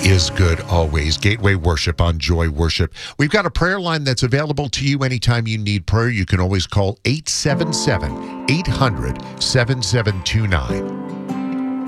is good always. Gateway Worship on Joy Worship. We've got a prayer line that's available to you anytime you need prayer. You can always call 877-800-7729.